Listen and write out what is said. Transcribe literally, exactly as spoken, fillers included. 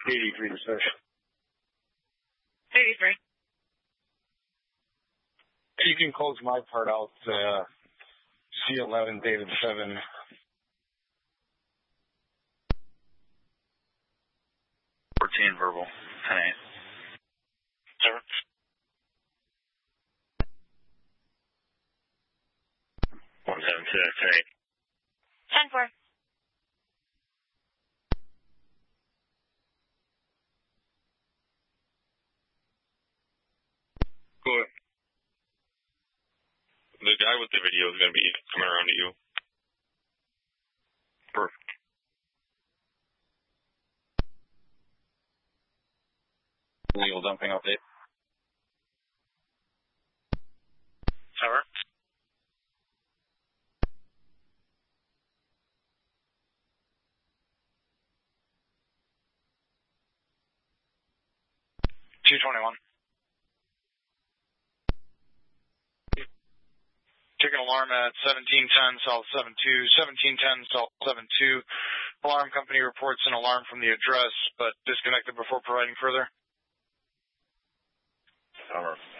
eighty-three to six. eighty-three. You can close my part out, uh, C eleven, David seven. fourteen verbal, ten eight. Seven. one seven six, eight. ten four. Go ahead. The guy with the video is going to be coming around to you. Perfect. Legal dumping update. Tower. two twenty-one. Ticket alarm at seventeen ten South seven two, seventeen ten South seven two. Alarm company reports an alarm from the address, but disconnected before providing further. Tower.